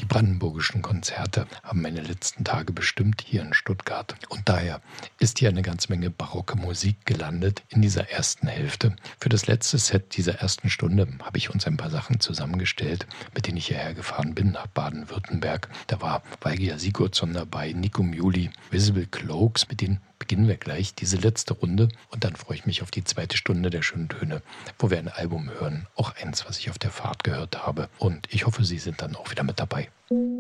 Die brandenburgischen Konzerte haben meine letzten Tage bestimmt hier in Stuttgart. Und daher ist hier eine ganze Menge barocke Musik gelandet in dieser ersten Hälfte. Für das letzte Set dieser ersten Stunde habe ich uns ein paar Sachen zusammengestellt, mit denen ich hierher gefahren bin nach Baden-Württemberg. Da war Weigier Sigurdsson dabei, Nico Muhly, Visible Cloaks, mit denen beginnen wir gleich diese letzte Runde. Und dann freue ich mich auf die zweite Stunde der schönen Töne, wo wir ein Album hören. Auch eins, was ich auf der Fahrt gehört habe. Und ich hoffe, Sie sind dann auch wieder mit dabei.